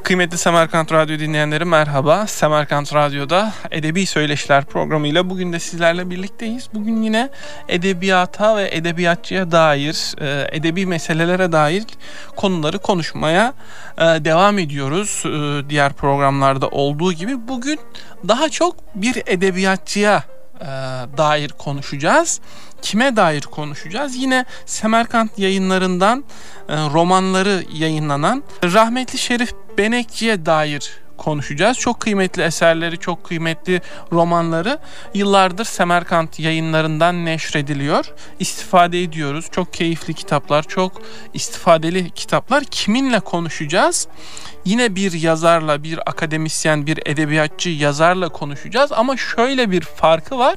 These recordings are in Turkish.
Kıymetli Semerkant Radyo dinleyenleri merhaba. Semerkant Radyo'da Edebi Söyleşiler programıyla bugün de sizlerle birlikteyiz. Bugün yine edebiyata ve edebiyatçıya dair, edebi meselelere dair konuları konuşmaya devam ediyoruz. Diğer programlarda olduğu gibi bugün daha çok bir edebiyatçıya dair konuşacağız. Kime dair konuşacağız? Yine Semerkant Yayınları'ndan romanları yayınlanan rahmetli Şerif Benekçi'ye dair konuşacağız. Çok kıymetli eserleri, çok kıymetli romanları yıllardır Semerkant Yayınları'ndan neşrediliyor. İstifade ediyoruz. Çok keyifli kitaplar, çok istifadeli kitaplar. Kiminle konuşacağız? Yine bir yazarla, bir akademisyen, bir edebiyatçı yazarla konuşacağız. Ama şöyle bir farkı var.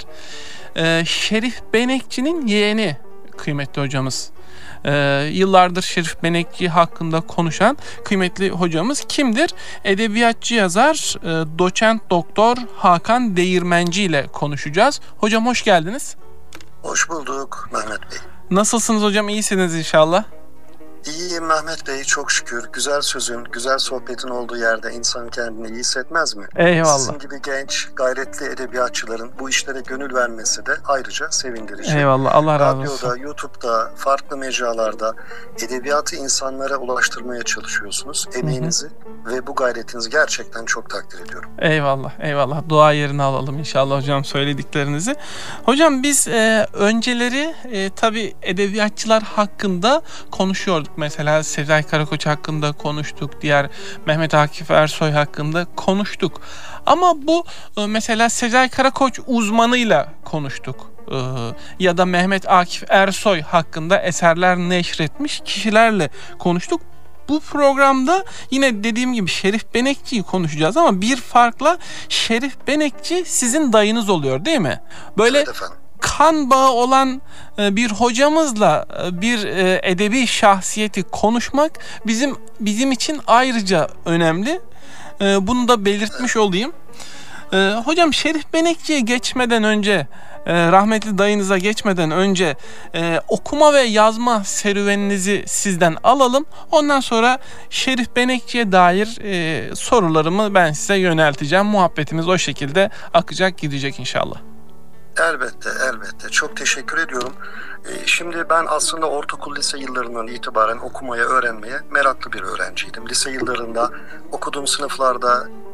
Şerif Benekçi'nin yeğeni kıymetli hocamız. Yıllardır Şerif Benekçi hakkında konuşan kıymetli hocamız kimdir? Edebiyatçı yazar doçent doktor Hakan Değirmenci ile konuşacağız. Hocam hoş geldiniz. Hoş bulduk Mehmet Bey. Nasılsınız hocam? İyisiniz inşallah. İyiyim Mehmet Bey, çok şükür. Güzel sözün, güzel sohbetin olduğu yerde insan kendini iyi hissetmez mi? Eyvallah. Sizin gibi genç, gayretli edebiyatçıların bu işlere gönül vermesi de ayrıca sevindirici. Eyvallah, Allah razı olsun. Radyoda, YouTube'da, farklı mecralarda edebiyatı insanlara ulaştırmaya çalışıyorsunuz. Emeğinizi ve bu gayretinizi gerçekten çok takdir ediyorum. Eyvallah, eyvallah. Dua yerine alalım inşallah hocam söylediklerinizi. Hocam biz önceleri tabii edebiyatçılar hakkında konuşuyorduk. Mesela Sezai Karakoç hakkında konuştuk. Diğer Mehmet Akif Ersoy hakkında konuştuk. Ama bu mesela Sezai Karakoç uzmanıyla konuştuk. Ya da Mehmet Akif Ersoy hakkında eserler neşretmiş kişilerle konuştuk. Bu programda yine dediğim gibi Şerif Benekçi'yi konuşacağız ama bir farkla Şerif Benekçi sizin dayınız oluyor değil mi? Böyle Evet efendim. kan bağı olan bir hocamızla bir edebi şahsiyeti konuşmak bizim için ayrıca önemli. Bunu da belirtmiş olayım. Hocam Şerif Benekçi'ye geçmeden önce, rahmetli dayınıza geçmeden önce okuma ve yazma serüveninizi sizden alalım. Ondan sonra Şerif Benekçi'ye dair sorularımı ben size yönelteceğim. Muhabbetimiz o şekilde akacak gidecek inşallah. Elbette, elbette. Çok teşekkür ediyorum. Şimdi ben aslında ortaokul, lise yıllarından itibaren okumaya, öğrenmeye meraklı bir öğrenciydim. Lise yıllarında okuduğum sınıflarda